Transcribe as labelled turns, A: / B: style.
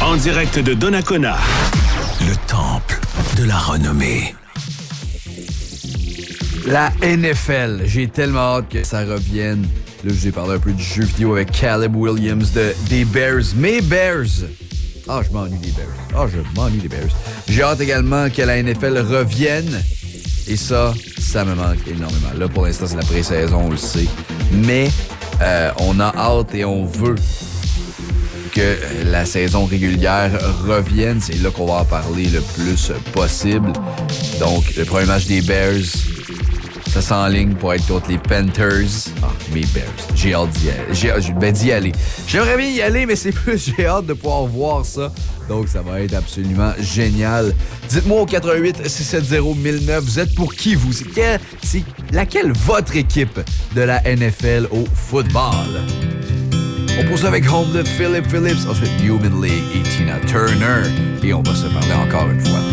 A: En direct de Donnacona.
B: Le temple de la renommée.
C: La NFL, j'ai tellement hâte que ça revienne. Là, je vous ai parlé un peu du jeu vidéo avec Caleb Williams des Bears. Mes Bears! Ah, je m'ennuie des Bears. J'ai hâte également que la NFL revienne. Et ça me manque énormément. Là, pour l'instant, c'est la pré-saison, on le sait. Mais on a hâte et on veut que la saison régulière revienne. C'est là qu'on va en parler le plus possible. Donc, le premier match des Bears, ça s'enligne pour être contre les Panthers. Ah, mes Bears. J'ai hâte d'y aller. J'aimerais bien y aller, mais c'est plus j'ai hâte de pouvoir voir ça. Donc, ça va être absolument génial. Dites-moi au 88-670-1009, vous êtes pour qui, vous? C'est laquelle votre équipe de la NFL au football? On pose avec Home de Philip Phillips, ensuite Human League et Tina Turner. Et on va se parler encore une fois.